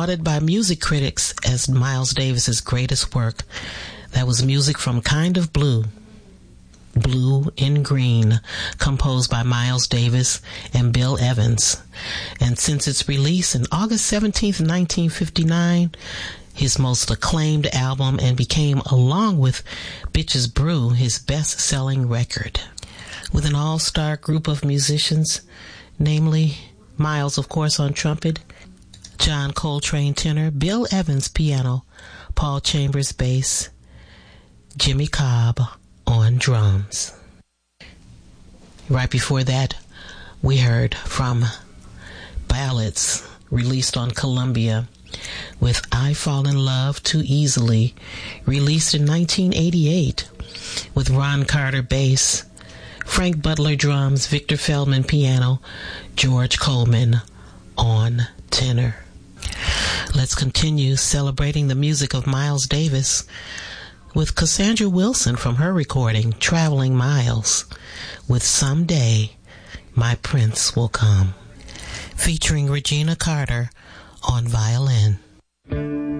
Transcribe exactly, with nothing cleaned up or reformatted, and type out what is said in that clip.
lauded by music critics as Miles Davis's greatest work. That was music from Kind of Blue, Blue in Green, composed by Miles Davis and Bill Evans. And since its release in August seventeenth, nineteen fifty-nine, his most acclaimed album, and became, along with Bitches Brew, his best-selling record. With an all-star group of musicians, namely Miles, of course, on trumpet, John Coltrane tenor, Bill Evans piano, Paul Chambers bass, Jimmy Cobb on drums. Right before that, we heard from Ballads, released on Columbia, with I Fall in Love Too Easily, released in nineteen eighty-eight, with Ron Carter bass, Frank Butler drums, Victor Feldman piano, George Coleman on tenor. Let's continue celebrating the music of Miles Davis with Cassandra Wilson from her recording, Traveling Miles, with Someday My Prince Will Come, featuring Regina Carter on violin.